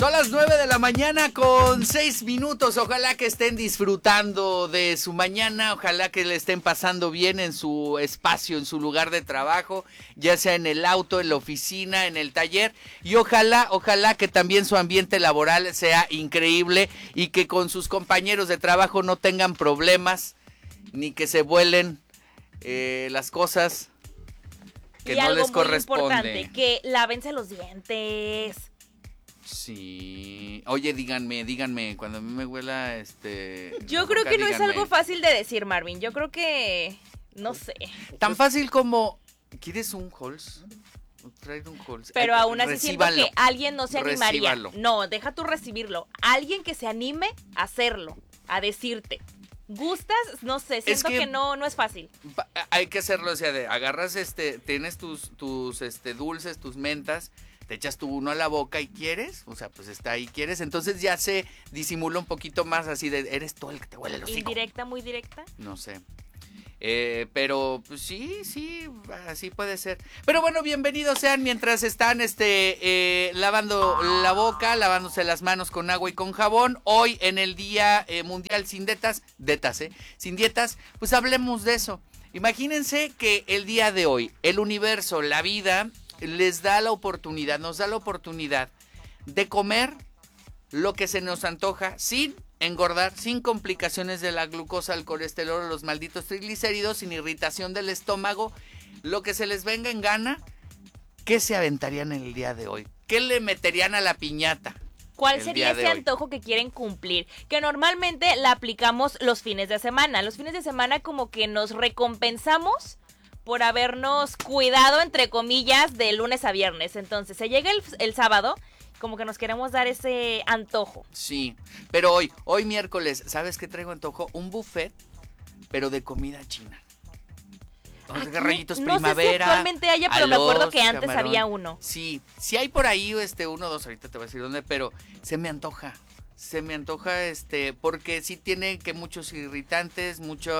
Son las 9 de la mañana con 6 minutos. Ojalá que estén disfrutando de su mañana. Ojalá que le estén pasando bien en su espacio, en su lugar de trabajo, ya sea en el auto, en la oficina, en el taller. Y ojalá que también su ambiente laboral sea increíble y que con sus compañeros de trabajo no tengan problemas, ni que se vuelen las cosas que no les corresponde. Y algo muy importante, que lávense los dientes. Sí. Oye, díganme, cuando a mí me huela Yo creo que no es algo fácil de decir, Marvin. Yo creo que no sé. Tan fácil como ¿quieres un Halls? Traer un Halls. Pero aún así siento que alguien no se animaría. Recíbalo. No, deja tú recibirlo. Alguien que se anime a hacerlo, a decirte. ¿Gustas? No sé, siento que no es fácil. Hay que hacerlo, o sea, agarras tienes tus dulces, tus mentas, te echas tú uno a la boca y quieres, o sea, pues está ahí, quieres, entonces ya se disimula un poquito más así de, eres tú el que te huele el hocico. ¿Indirecta, muy directa? No sé. Pero pues sí, así puede ser. Pero bueno, bienvenidos sean mientras están lavando la boca, lavándose las manos con agua y con jabón. Hoy en el Día Mundial sin dietas, pues hablemos de eso. Imagínense que el día de hoy, el universo, la vida, nos da la oportunidad de comer lo que se nos antoja sin engordar, sin complicaciones de la glucosa, el colesterol, los malditos triglicéridos, sin irritación del estómago, lo que se les venga en gana. ¿Qué se aventarían en el día de hoy? ¿Qué le meterían a la piñata? ¿Cuál sería ese antojo que quieren cumplir? Que normalmente la aplicamos los fines de semana. Los fines de semana como que nos recompensamos por habernos cuidado, entre comillas, de lunes a viernes. Entonces, se llega el sábado, como que nos queremos dar ese antojo. Sí, pero hoy miércoles, ¿sabes qué traigo antojo? Un buffet, pero de comida china. Rollitos no primavera. sé si actualmente haya, pero me acuerdo que antes había uno. Sí hay por ahí uno o dos, ahorita te voy a decir dónde, pero se me antoja, porque sí tiene que muchos irritantes, mucho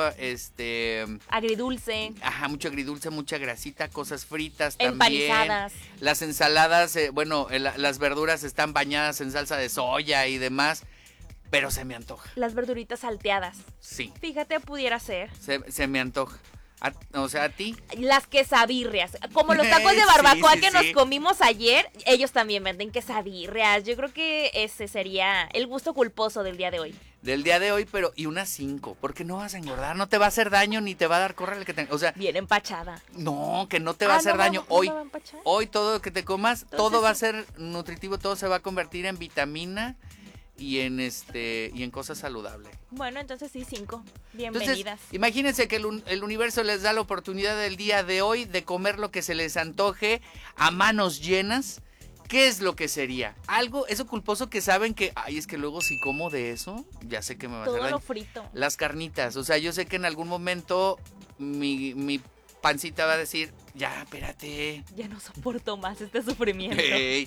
agridulce. Ajá, mucho agridulce, mucha grasita, cosas fritas empanizadas. También. Las ensaladas, las verduras están bañadas en salsa de soya y demás, pero se me antoja. Las verduritas salteadas. Sí. Fíjate, pudiera ser. Se me antoja. O sea, a ti. Las quesabirrias, como los tacos de barbacoa sí, que nos comimos ayer, ellos también venden quesabirrias. Yo creo que ese sería el gusto culposo del día de hoy. Del día de hoy, pero y unas 5, porque no vas a engordar, no te va a hacer daño ni te va a dar córrele que o sea, bien empachada. No, que no te va a hacer daño. Hoy todo lo que te comas, entonces, todo va a ser nutritivo, todo se va a convertir en vitamina y en cosas saludables. Bueno, entonces sí, 5. Bienvenidas. Entonces, imagínense que el universo les da la oportunidad del día de hoy de comer lo que se les antoje a manos llenas. ¿Qué es lo que sería? Algo, eso culposo que saben que, es que luego si como de eso, ya sé que me va a hacer daño. Todo lo frito. Las carnitas, o sea, yo sé que en algún momento mi pancita va a decir, ya, espérate. Ya no soporto más este sufrimiento. Hey.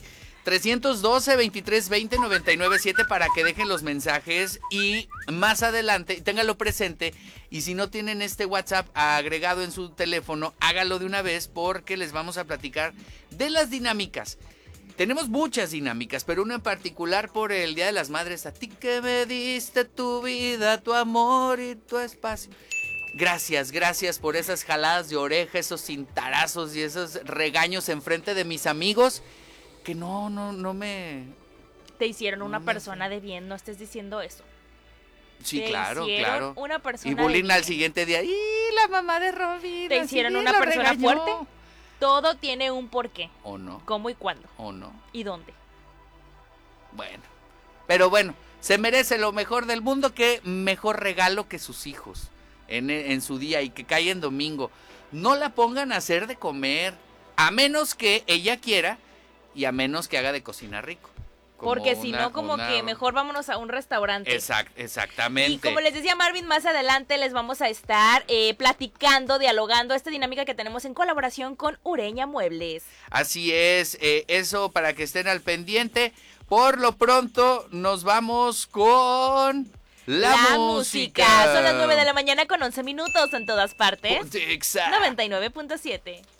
312-2320-997 para que dejen los mensajes y más adelante, ténganlo presente, y si no tienen este WhatsApp agregado en su teléfono, hágalo de una vez porque les vamos a platicar de las dinámicas. Tenemos muchas dinámicas, pero una en particular por el Día de las Madres. A ti que me diste tu vida, tu amor y tu espacio. Gracias por esas jaladas de oreja, esos cintarazos y esos regaños enfrente de mis amigos. Que no me... Te hicieron una persona de bien, no estés diciendo eso. Sí, te claro. Una persona y bullying al siguiente día. ¡Y la mamá de Robin! Te hicieron una persona fuerte. Todo tiene un porqué. ¿O no? ¿Cómo y cuándo? ¿O no? ¿Y dónde? Bueno, se merece lo mejor del mundo. Qué mejor regalo que sus hijos en su día y que cae en domingo. No la pongan a hacer de comer, a menos que ella quiera. Y a menos que haga de cocina rico. Porque si no, que mejor vámonos a un restaurante. Exactamente. Y como les decía Marvin, más adelante les vamos a estar platicando, dialogando esta dinámica que tenemos en colaboración con Ureña Muebles. Así es, eso para que estén al pendiente. Por lo pronto nos vamos con... La música. Son las 9 de la mañana con 11 minutos en todas partes. Exacto. 99.7.